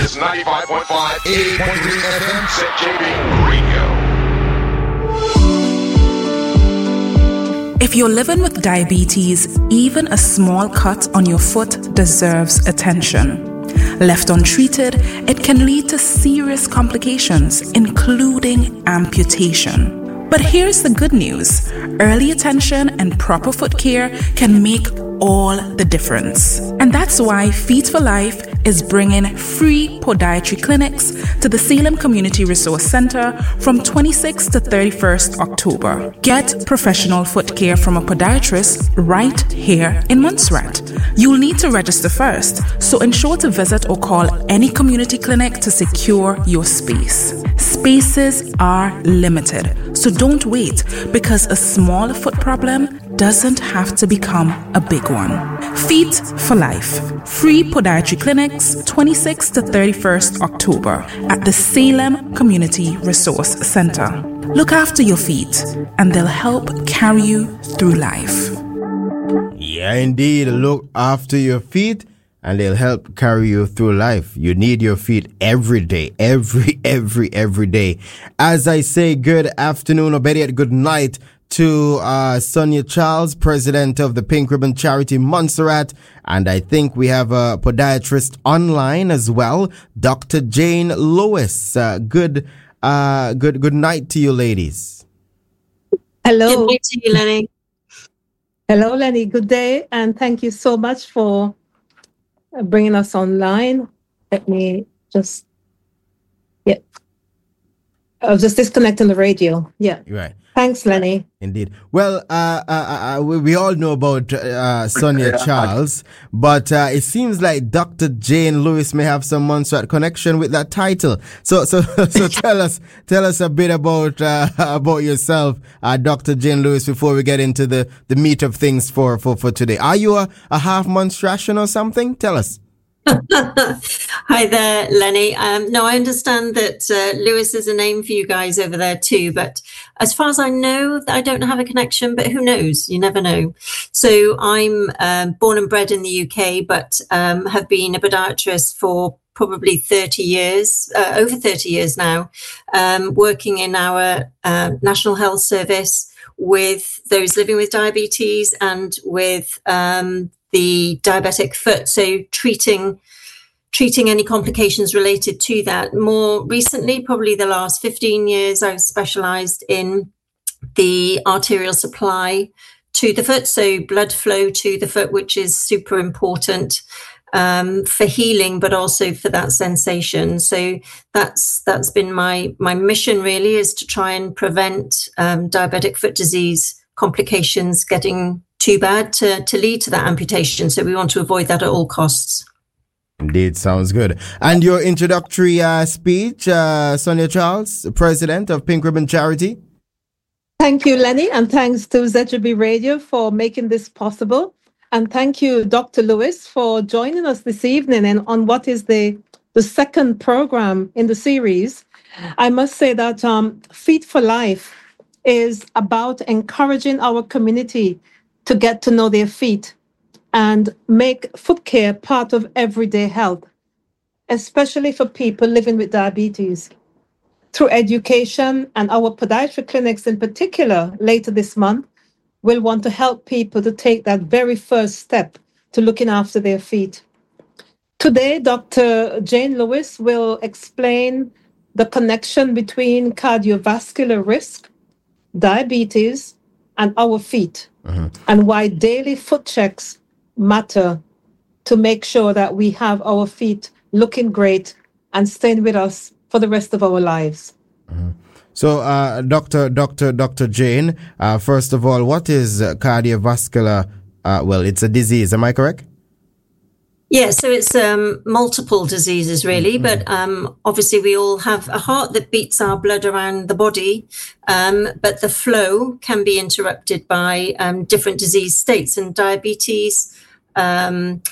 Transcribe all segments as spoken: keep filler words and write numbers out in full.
is ninety-five point five, eighty point three F M, Z J B Radio. If you're living with diabetes, even a small cut on your foot deserves attention. Left untreated, it can lead to serious complications, including amputation. But here's the good news. Early attention and proper foot care can make all the difference. And that's why Feet for Life is bringing free podiatry clinics to the Salem Community Resource Center from twenty-sixth to thirty-first October. Get professional foot care from a podiatrist right here in Montserrat. You'll need to register first, so ensure to visit or call any community clinic to secure your space. Spaces are limited, so don't wait, because a small foot problem doesn't have to become a big one. Feet for Life. Free podiatry clinics, twenty-sixth to thirty-first October at the Salem Community Resource Center. Look after your feet, and they'll help carry you through life. Yeah, indeed. Look after your feet, and they'll help carry you through life. You need your feet every day, every, every, every day. As I say, good afternoon, or better yet, good night to uh, Sonia Charles, president of the Pink Ribbon Charity Montserrat. And I think we have a podiatrist online as well, Doctor Jane Lewis. Uh, good, uh, good, good night to you, ladies. Hello. Good night to you, Lenny. Hello, Lenny. Good day, and thank you so much for bringing us online. Let me just, yeah. I was just disconnecting the radio. Yeah. Right. Thanks, Lenny. Indeed. Well, uh, uh, uh, we, we all know about uh, Sonia Charles, but uh, it seems like Doctor Jane Lewis may have some Montserrat connection with that title. So, so, so tell us, tell us a bit about uh, about yourself, uh, Doctor Jane Lewis, before we get into the, the meat of things for, for, for today. Are you a, a half Montserratian or something? Tell us. Hi there, Lenny. Um, no, I understand that uh, Lewis is a name for you guys over there too, but as far as I know, I don't have a connection, but who knows? You never know. So I'm um, born and bred in the U K, but um, have been a podiatrist for probably thirty years, uh, over thirty years now, um, working in our uh, National Health Service with those living with diabetes and with um the diabetic foot, so treating treating any complications related to that. More recently, probably the last fifteen years, I've specialised in the arterial supply to the foot, so blood flow to the foot, which is super important um, for healing, but also for that sensation. So that's that's been my my mission really, is to try and prevent um, diabetic foot disease complications getting too bad to, to lead to that amputation. So we want to avoid that at all costs. Indeed, sounds good. And your introductory uh, speech, uh, Sonia Charles, president of Pink Ribbon Charity. Thank you, Lenny, and thanks to Z J B Radio for making this possible. And thank you, Doctor Lewis, for joining us this evening and on what is the, the second program in the series. I must say that um, Feet for Life is about encouraging our community to get to know their feet and make foot care part of everyday health, especially for people living with diabetes. Through education and our podiatry clinics in particular, later this month, we'll want to help people to take that very first step to looking after their feet. Today, Doctor Jane Lewis will explain the connection between cardiovascular risk, diabetes, and our feet, mm-hmm. and why daily foot checks matter to make sure that we have our feet looking great and staying with us for the rest of our lives. Mm-hmm. So, uh, Doctor Doctor Doctor Jane, uh, first of all, what is uh, cardiovascular? Uh, well, it's a disease. Am I correct? Yeah, so it's um, multiple diseases, really, mm-hmm. but um, obviously we all have a heart that beats our blood around the body, um, but the flow can be interrupted by um, different disease states, and diabetes um,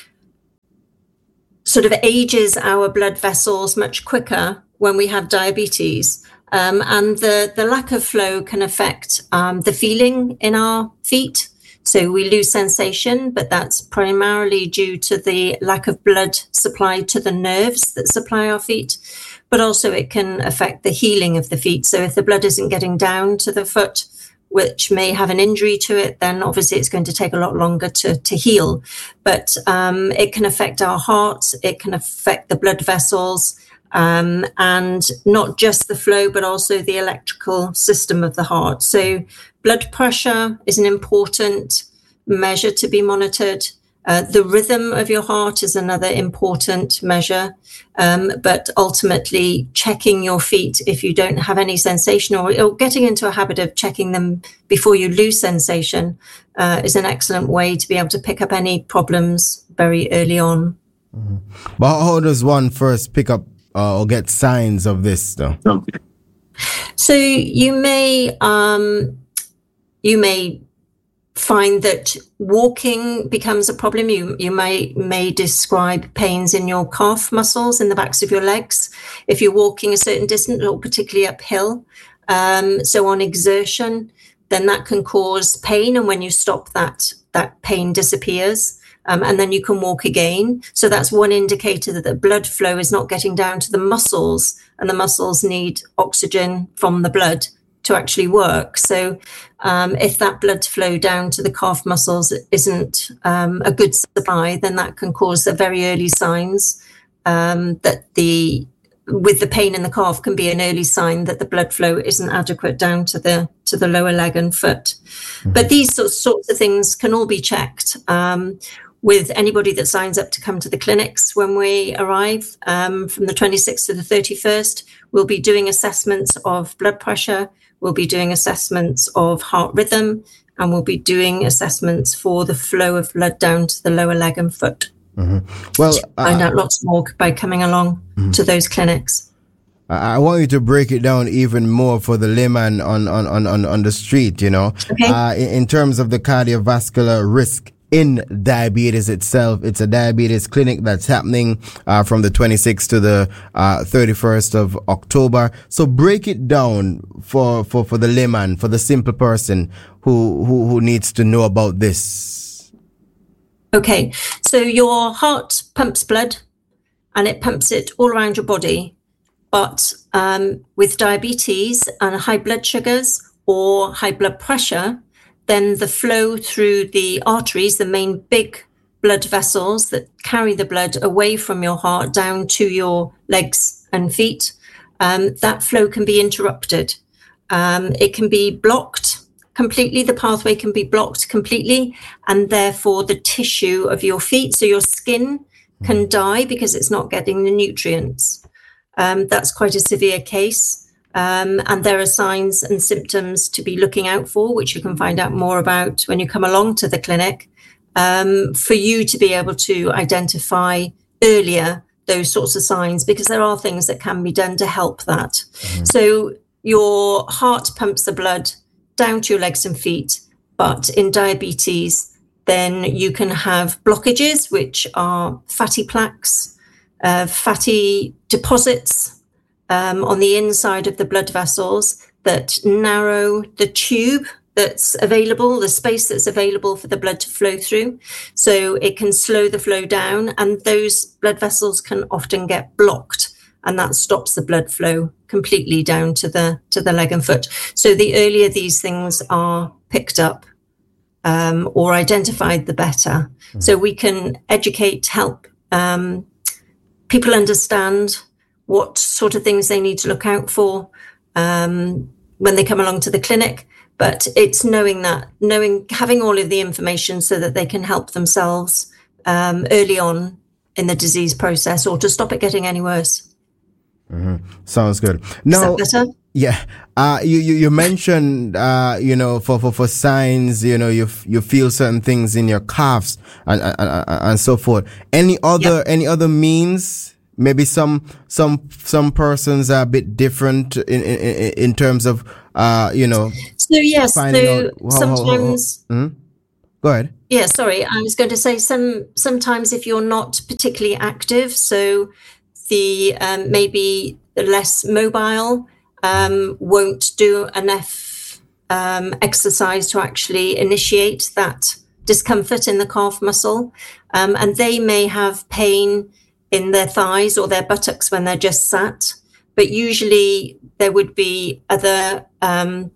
sort of ages our blood vessels much quicker when we have diabetes, um, and the, the lack of flow can affect um, the feeling in our feet. So we lose sensation, but that's primarily due to the lack of blood supply to the nerves that supply our feet. But also it can affect the healing of the feet. So if the blood isn't getting down to the foot, which may have an injury to it, then obviously it's going to take a lot longer to, to heal. But um, it can affect our hearts, it can affect the blood vessels, um, and not just the flow, but also the electrical system of the heart. So blood pressure is an important measure to be monitored. Uh, the rhythm of your heart is another important measure, um, but ultimately checking your feet if you don't have any sensation, or, or getting into a habit of checking them before you lose sensation uh, is an excellent way to be able to pick up any problems very early on. Mm-hmm. But how does one first pick up uh, or get signs of this, though? Okay. So you may um, you may. find that walking becomes a problem. You you may may describe pains in your calf muscles in the backs of your legs if you're walking a certain distance, or particularly uphill. Um, so on exertion, then that can cause pain, and when you stop, that that pain disappears, um, and then you can walk again. So that's one indicator that the blood flow is not getting down to the muscles, and the muscles need oxygen from the blood to actually work. So um, if that blood flow down to the calf muscles isn't um, a good supply, then that can cause the very early signs um, that the, with the pain in the calf, can be an early sign that the blood flow isn't adequate down to the to the lower leg and foot. Mm-hmm. But these sorts, sorts of things can all be checked um, with anybody that signs up to come to the clinics when we arrive. Um, from the twenty-sixth to the thirty-first, we'll be doing assessments of blood pressure. We'll be doing assessments of heart rhythm, and we'll be doing assessments for the flow of blood down to the lower leg and foot. Mm-hmm. Well, uh, find out lots more by coming along mm-hmm. to those clinics. I want you to break it down even more for the layman on on on on, on the street. You know, okay. uh, in, in terms of the cardiovascular risk in diabetes itself. It's a diabetes clinic that's happening uh, from the twenty-sixth to the uh, thirty-first of October. So break it down for, for, for the layman, for the simple person who, who, who needs to know about this. Okay, so your heart pumps blood, and it pumps it all around your body. But um, with diabetes and high blood sugars or high blood pressure, then the flow through the arteries, the main big blood vessels that carry the blood away from your heart down to your legs and feet, um, that flow can be interrupted. Um, it can be blocked completely. The pathway can be blocked completely, and therefore the tissue of your feet, so your skin, can die because it's not getting the nutrients. Um, that's quite a severe case. Um, and there are signs and symptoms to be looking out for, which you can find out more about when you come along to the clinic, um, for you to be able to identify earlier those sorts of signs, because there are things that can be done to help that. Mm-hmm. So your heart pumps the blood down to your legs and feet, but in diabetes, then you can have blockages, which are fatty plaques, uh, fatty deposits, Um, on the inside of the blood vessels that narrow the tube that's available, the space that's available for the blood to flow through. So it can slow the flow down, and those blood vessels can often get blocked, and that stops the blood flow completely down to the to the leg and foot. So the earlier these things are picked up um, or identified, the better. Mm-hmm. So we can educate, help um, people understand what sort of things they need to look out for um, when they come along to the clinic. But it's knowing that, knowing, having all of the information so that they can help themselves um, early on in the disease process, or to stop it getting any worse. Mm-hmm. Sounds good. Now, Is that better? Yeah. Uh, you, you, you mentioned, uh, you know, for, for, for signs, you know, you, you feel certain things in your calves and, and, and so forth. Any other, yep. any other means? Maybe some some some persons are a bit different in in, in terms of uh you know. So yes, so how, sometimes. How, how, how, hmm? Go ahead. Yeah, sorry, I was going to say some. Sometimes if you're not particularly active, so the um, maybe the less mobile um, won't do enough um, exercise to actually initiate that discomfort in the calf muscle, um, and they may have pain in their thighs or their buttocks when they're just sat. But usually there would be other um,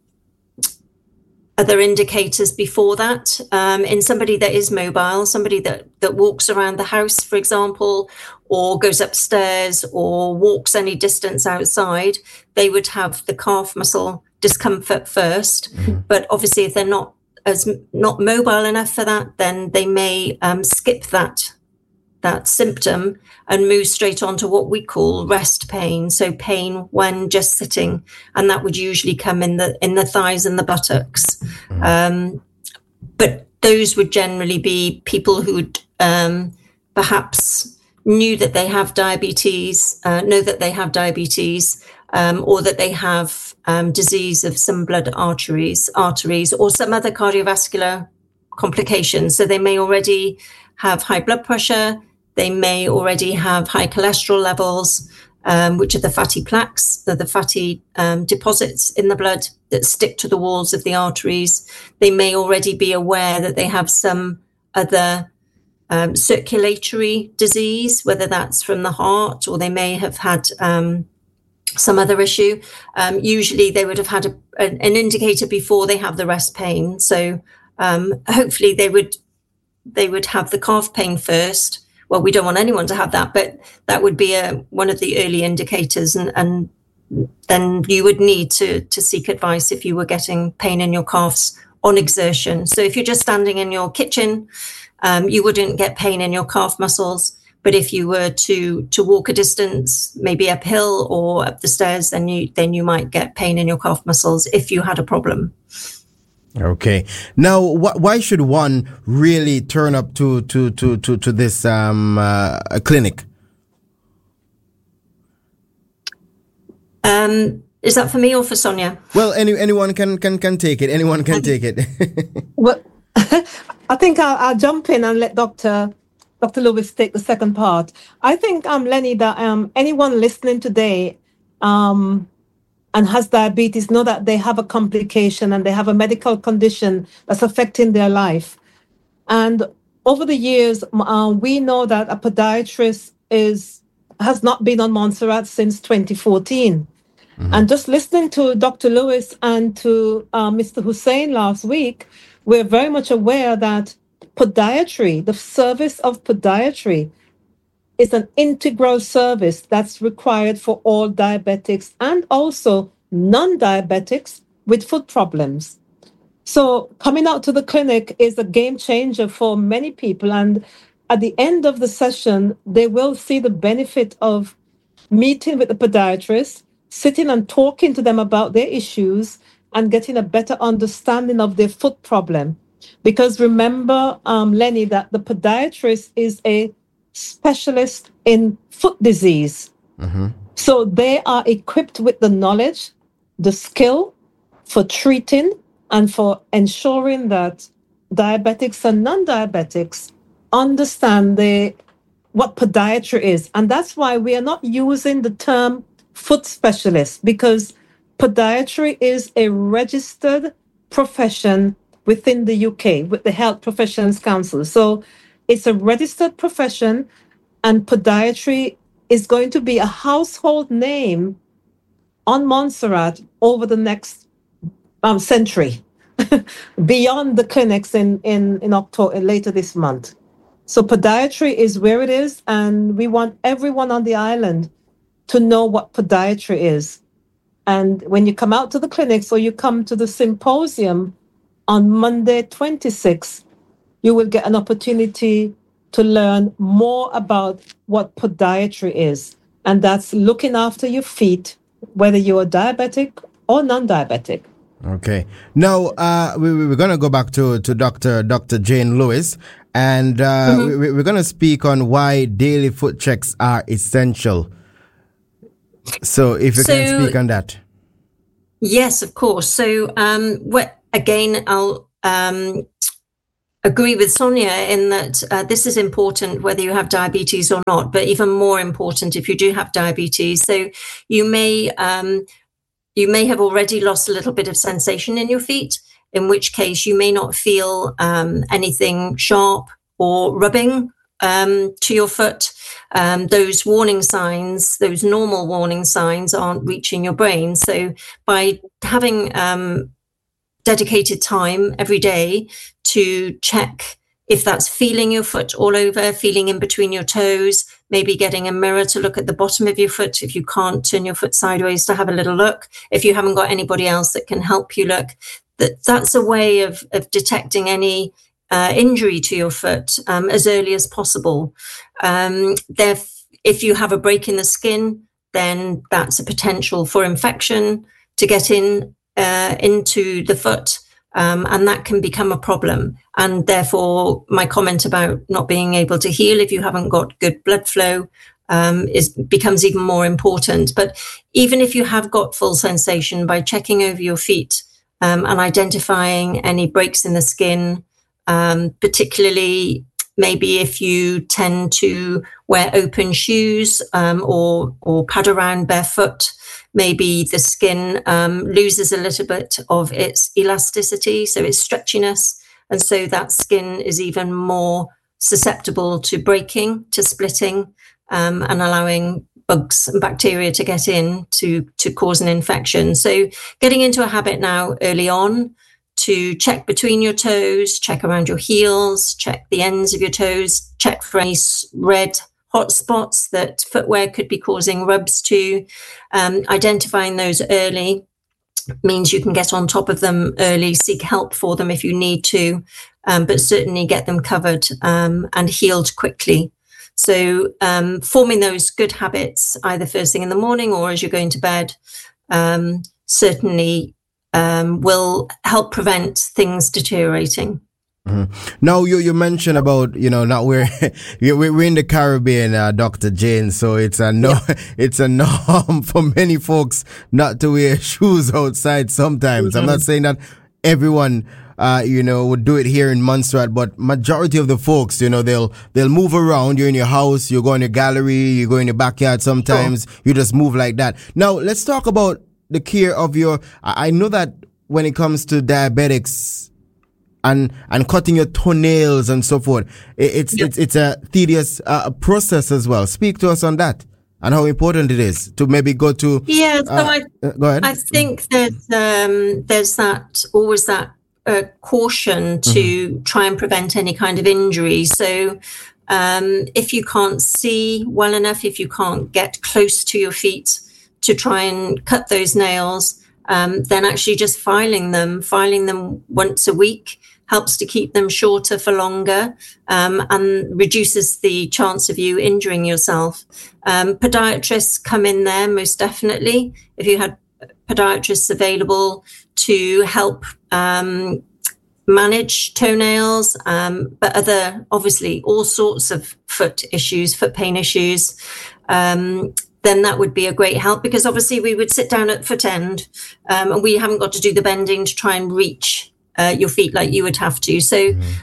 other indicators before that. Um, in somebody that is mobile, somebody that, that walks around the house, for example, or goes upstairs or walks any distance outside, they would have the calf muscle discomfort first. Mm-hmm. But obviously, if they're not as not mobile enough for that, then they may um, skip that that symptom and move straight on to what we call rest pain. So pain when just sitting, and that would usually come in the in the thighs and the buttocks. Mm-hmm. Um, but those would generally be people who um, perhaps knew that they have diabetes, uh, know that they have diabetes, um, or that they have um, disease of some blood arteries, arteries, or some other cardiovascular complications. So they may already have high blood pressure. They may already have high cholesterol levels, um, which are the fatty plaques, the, the fatty um, deposits in the blood that stick to the walls of the arteries. They may already be aware that they have some other um, circulatory disease, whether that's from the heart, or they may have had um, some other issue. Um, usually they would have had a, an, an indicator before they have the rest pain. So um, hopefully they would they would have the calf pain first. Well, we don't want anyone to have that, but that would be a, one of the early indicators. And, and then you would need to, to seek advice if you were getting pain in your calves on exertion. So if you're just standing in your kitchen, um, you wouldn't get pain in your calf muscles. But if you were to to walk a distance, maybe uphill or up the stairs, then you then you might get pain in your calf muscles if you had a problem. Okay. Now, wh- why should one really turn up to to to to, to this um, uh, clinic? Um, is that for me or for Sonia? Well, any anyone can can can take it. Anyone can take it. Well, I think I'll, I'll jump in and let Doctor Doctor Lewis take the second part. I think, um, Lenny, that um, anyone listening today, um. and has diabetes know that they have a complication and they have a medical condition that's affecting their life. And over the years, uh, we know that a podiatrist is has not been on Montserrat since twenty fourteen. Mm-hmm. And just listening to Doctor Lewis and to uh, Mister Hussein last week, we're very much aware that podiatry, the service of podiatry, is an integral service that's required for all diabetics and also non-diabetics with foot problems. So coming out to the clinic is a game changer for many people. And at the end of the session, they will see the benefit of meeting with the podiatrist, sitting and talking to them about their issues and getting a better understanding of their foot problem. Because remember, um, Lenny, that the podiatrist is a specialist in foot disease. Mm-hmm. So they are equipped with the knowledge, the skill for treating and for ensuring that diabetics and non-diabetics understand the, what podiatry is. And that's why we are not using the term foot specialist, because podiatry is a registered profession within the U K with the Health Professions Council. So it's a registered profession, and podiatry is going to be a household name on Montserrat over the next um, century, beyond the clinics in, in, in October, later this month. So podiatry is where it is, and we want everyone on the island to know what podiatry is. And when you come out to the clinics or you come to the symposium on Monday twenty-sixth, you will get an opportunity to learn more about what podiatry is. And that's looking after your feet, whether you're diabetic or non-diabetic. Okay. Now, uh, we, we're going to go back to, to Doctor Doctor Jane Lewis, and uh, mm-hmm. we, we're going to speak on why daily foot checks are essential. So if you so, can speak on that. Yes, of course. So um, what, again, I'll... Um, agree with Sonia in that uh, this is important whether you have diabetes or not, but even more important if you do have diabetes. So you may um, you may have already lost a little bit of sensation in your feet. in which case you may not feel um, anything sharp or rubbing um, to your foot. Um, those warning signs, those normal warning signs aren't reaching your brain. So by having um, dedicated time every day to check if that's feeling your foot all over, feeling in between your toes, maybe getting a mirror to look at the bottom of your foot if you can't turn your foot sideways to have a little look, if you haven't got anybody else that can help you look, that that's a way of, of detecting any uh, injury to your foot um, as early as possible. Um, if you have a break in the skin, then that's a potential for infection to get in uh, into the foot. Um, and that can become a problem. And therefore, my comment about not being able to heal if you haven't got good blood flow um, is becomes even more important. But even if you have got full sensation, by checking over your feet um, and identifying any breaks in the skin, um, particularly maybe if you tend to wear open shoes um, or or pad around barefoot, maybe the skin um, loses a little bit of its elasticity, so its stretchiness. And so that skin is even more susceptible to breaking, to splitting, um, and allowing bugs and bacteria to get in to, to cause an infection. So getting into a habit now early on to check between your toes, check around your heels, check the ends of your toes, check for any red hot spots that footwear could be causing rubs to. Um, identifying those early means you can get on top of them early, seek help for them if you need to, um, but certainly get them covered um, and healed quickly. So um, forming those good habits either first thing in the morning or as you're going to bed um, certainly um, will help prevent things deteriorating. Mm-hmm. Now you you mentioned about you know now we're we're in the Caribbean, uh, Doctor Jane, so it's a no yeah. it's a norm for many folks not to wear shoes outside. Sometimes mm-hmm. I'm not saying that everyone uh you know would do it here in Montserrat, but majority of the folks you know they'll they'll move around. You're in your house, you go in your gallery, you go in your backyard. Sometimes oh. you just move like that. Now let's talk about the care of your. I know that when it comes to diabetics. And and cutting your toenails and so forth, it's yep. it's it's a tedious uh, process as well. Speak to us on that and how important it is to maybe go to. Yeah, so uh, I go ahead. I think that um, there's that always that uh, caution to mm-hmm. try and prevent any kind of injury. So um, if you can't see well enough, if you can't get close to your feet to try and cut those nails, um, then actually just filing them, filing them once a week. Helps to keep them shorter for longer um, and reduces the chance of you injuring yourself. Um, podiatrists come in there most definitely. If you had podiatrists available to help um, manage toenails, um, but other, obviously, all sorts of foot issues, foot pain issues, um, then that would be a great help because obviously we would sit down at foot end um, and we haven't got to do the bending to try and reach Uh, your feet like you would have to. So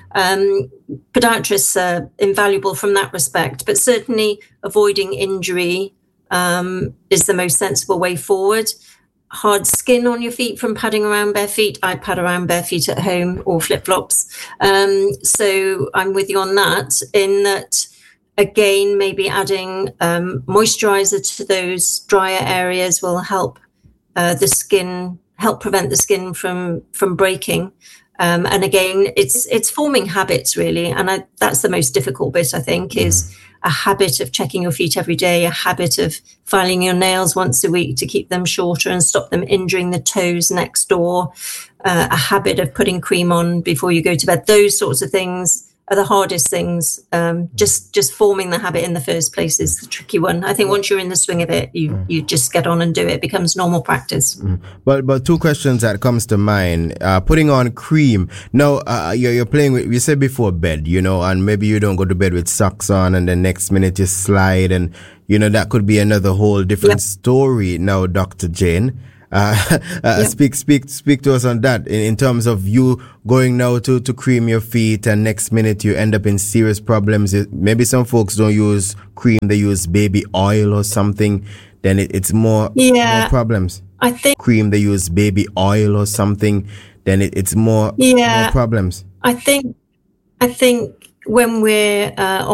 um, podiatrists are invaluable from that respect, but certainly avoiding injury um, is the most sensible way forward. Hard skin on your feet from padding around bare feet. I pad around bare feet at home or flip-flops. Um, so I'm with you on that, in that, again, maybe adding um, moisturizer to those drier areas will help uh, the skin help prevent the skin from from breaking. Um, and again, it's it's forming habits, really. And I, that's the most difficult bit, I think, mm. is a habit of checking your feet every day, a habit of filing your nails once a week to keep them shorter and stop them injuring the toes next door, uh, a habit of putting cream on before you go to bed. Those sorts of things are the hardest things. Um, just just forming the habit in the first place is the tricky one. I think once you're in the swing of it, you mm. you just get on and do it. It becomes normal practice. Mm. But but two questions that comes to mind. Uh, putting on cream. Now uh, you're you're playing with. You said before bed, you know, and maybe you don't go to bed with socks on, and the next minute you slide, and you know that could be another whole different yep. story. Now, Doctor Jane. Uh, uh yep. speak, speak, speak to us on that in, in terms of you going now to, to cream your feet and next minute you end up in serious problems. Maybe some folks don't use cream, they use baby oil or something. Then it, it's more, yeah. more problems. I think cream, they use baby oil or something. then it, it's more, Yeah. more problems. I think I think when we're uh,